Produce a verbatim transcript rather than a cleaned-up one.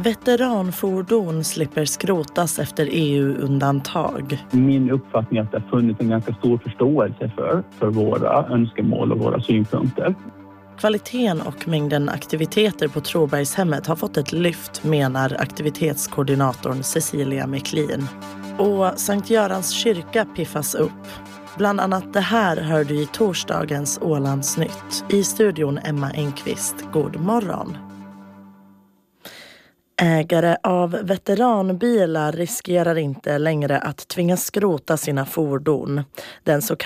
Veteranfordon slipper skrotas efter E U-undantag. Min uppfattning är att det har funnits en ganska stor förståelse för, för våra önskemål och våra synpunkter. Kvaliteten och mängden aktiviteter på Trobergshemmet har fått ett lyft, menar aktivitetskoordinatorn Cecilia Meklin. Och Sankt Görans kyrka piffas upp. Bland annat det här hör du i torsdagens Ålandsnytt. I studion Emma Enqvist. God morgon. Ägare av veteranbilar riskerar inte längre att tvingas skrota sina fordon. Den så